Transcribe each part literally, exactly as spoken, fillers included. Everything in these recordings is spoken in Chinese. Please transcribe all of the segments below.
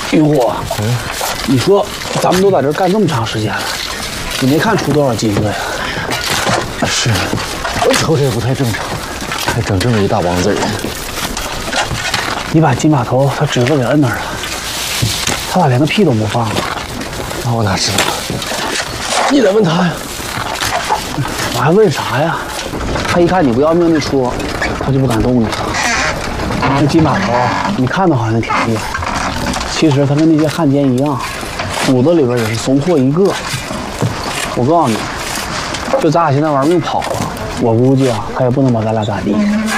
云虎，嗯，你说咱们都在这干这么长时间了，你没看出多少金子呀？ 是，我瞅着也不太正常，还整这么一大帮子人。 你把金把头他指子给摁那儿了，他咋连个屁都不放了？ 那我哪知道？你得问他呀。 我还问啥呀？他一看你不要命的出，他就不敢动你了。那金把头，你看着好像挺厉害，其实他跟那些汉奸一样，骨子里边也是怂货一个。我告诉你，就咱俩现在玩命跑了，我估计啊，他也不能把咱俩咋地。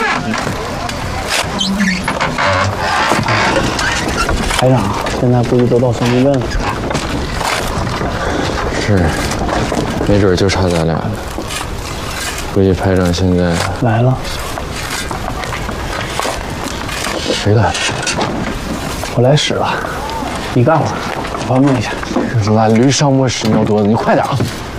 排长现在估计都到松林镇了。 是，没准就差咱俩了。估计排长现在来了。 谁来了？ 我来使了，你干会儿，我方便一下。 懒驴上磨屎尿多子，你快点啊！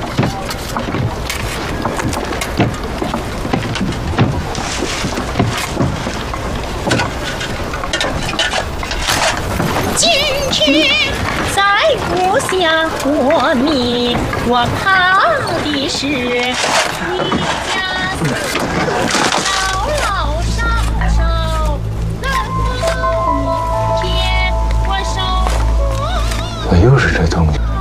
今天在故乡过命，我靠的是一家老老少少，能不能明天我守护？ 咋又是这动静？